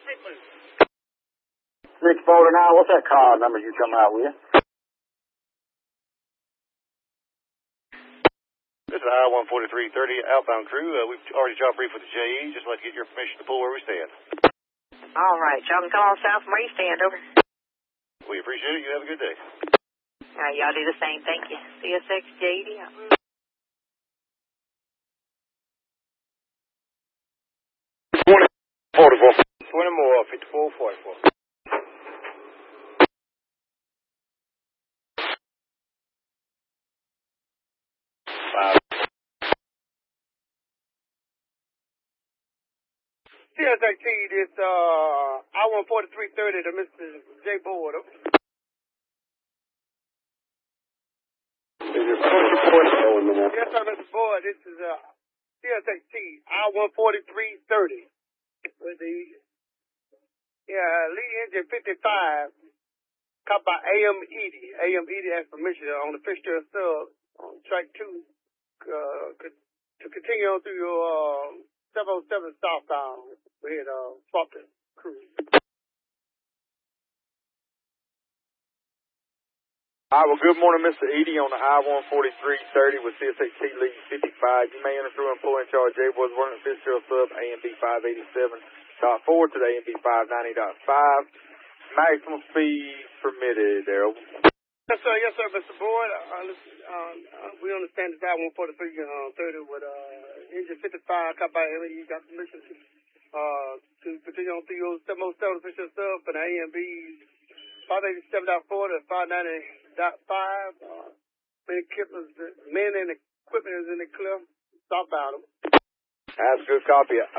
649, what's that car number you come out with? This is I-14330 outbound crew. We've already job briefed with the JE. Just like to get your permission to pull where we stand. All right. Y'all can come on south from where you stand, over. We appreciate it. You have a good day. All right, y'all do the same. Thank you. CSX JD out. 44. 20 more, 54, 44. CSXT, this I-14330 to Mr. J. Board. Yes, sir, Mr. Boyd. This is CSXT I-14330 with the lead engine 55, caught by AM Edie. AM Edie has permission on the fixture sub on track 2 to continue on through your 707 southbound. We had swapped the cruise. All right, well, good morning, Mr. Edie on the I-14330 with CSXT lead 55. You may enter through employee in charge J-Boys working Fitzgerald sub AMB 587.4 to the AMB 590.5. Maximum speed permitted there. Yes, sir, Mr. Boyd. We understand this I-14330 with engine 55 caught by LE. You got permission to continue on through your 707 official sub for the AMB 587.4 to 590.5. Men and equipment is in the clear. Southbound them. That's a good copy of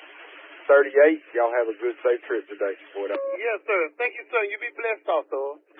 0938. Y'all have a good safe trip today. Yes, sir. Thank you, sir. You be blessed also.